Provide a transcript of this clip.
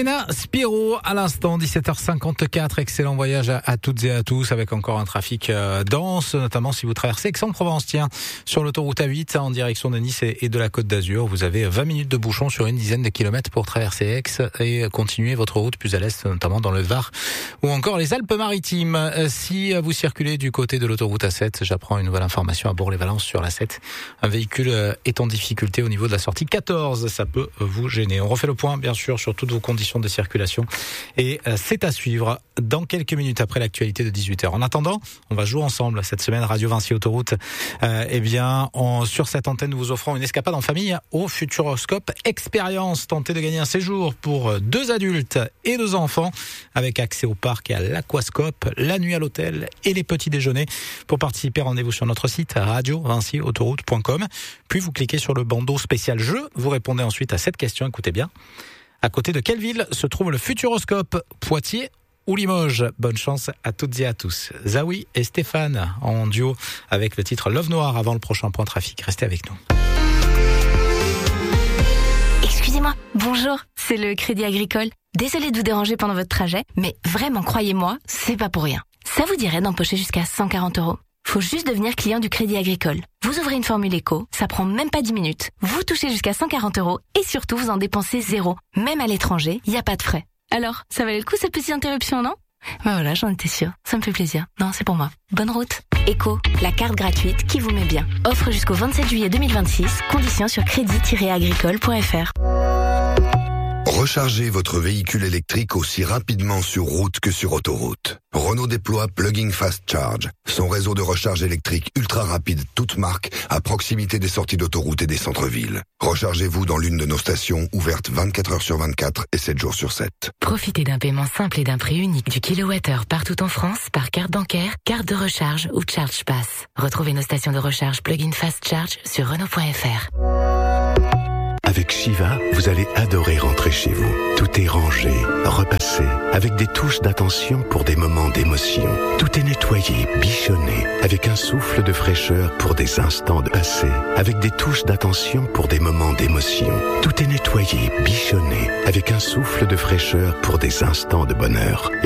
Elena Spiro à l'instant, 17h54. Excellent voyage à toutes et à tous avec encore un trafic dense, notamment si vous traversez Aix-en-Provence. Tiens, sur l'autoroute A8 en direction de Nice et de la Côte d'Azur, vous avez 20 minutes de bouchon sur une dizaine de kilomètres pour traverser Aix et continuer votre route plus à l'est, notamment dans le Var ou encore les Alpes-Maritimes. Si vous circulez du côté de l'autoroute A7, j'apprends une nouvelle information à Bourg-les-Valences sur la 7. Un véhicule est en difficulté au niveau de la sortie 14. Ça peut vous gêner. On refait le point, bien sûr, sur toutes vos conditions de circulation. Et c'est à suivre dans quelques minutes après l'actualité de 18h. En attendant, on va jouer ensemble cette semaine Radio Vinci Autoroute. Sur cette antenne, nous vous offrons une escapade en famille au Futuroscope Expérience. Tentez de gagner un séjour pour 2 adultes et 2 enfants avec accès au parc et à l'aquascope, la nuit à l'hôtel et les petits déjeuners. Pour participer, rendez-vous sur notre site radiovinciautoroute.com. Puis vous cliquez sur le bandeau spécial jeu. Vous répondez ensuite à cette question. Écoutez bien. À côté de quelle ville se trouve le Futuroscope ? Poitiers ou Limoges ? Bonne chance à toutes et à tous. Zawi et Stéphane en duo avec le titre Love Noir avant le prochain point trafic. Restez avec nous. Excusez-moi, bonjour, c'est le Crédit Agricole. Désolée de vous déranger pendant votre trajet, mais vraiment, croyez-moi, c'est pas pour rien. Ça vous dirait d'empocher jusqu'à 140 €? Faut juste devenir client du Crédit Agricole. Vous ouvrez une formule éco, ça prend même pas 10 minutes. Vous touchez jusqu'à 140 € et surtout vous en dépensez 0. Même à l'étranger, il n'y a pas de frais. Alors, ça valait le coup cette petite interruption, non ? Ben voilà, j'en étais sûre. Ça me fait plaisir. Non, c'est pour moi. Bonne route. Éco, la carte gratuite qui vous met bien. Offre jusqu'au 27 juillet 2026. Conditions sur crédit-agricole.fr. Rechargez votre véhicule électrique aussi rapidement sur route que sur autoroute. Renault déploie Plug-in Fast Charge, son réseau de recharge électrique ultra rapide toute marque à proximité des sorties d'autoroute et des centres-villes. Rechargez-vous dans l'une de nos stations ouvertes 24 heures sur 24 et 7 jours sur 7. Profitez d'un paiement simple et d'un prix unique du kilowattheure partout en France par carte bancaire, carte de recharge ou Charge Pass. Retrouvez nos stations de recharge Plug-in Fast Charge sur Renault.fr. Avec Shiva, vous allez adorer rentrer chez vous. Tout est rangé, repassé, avec des touches d'attention pour des moments d'émotion. Tout est nettoyé, bichonné, avec un souffle de fraîcheur pour des instants de passé, avec des touches d'attention pour des moments d'émotion. Tout est nettoyé, bichonné, avec un souffle de fraîcheur pour des instants de bonheur.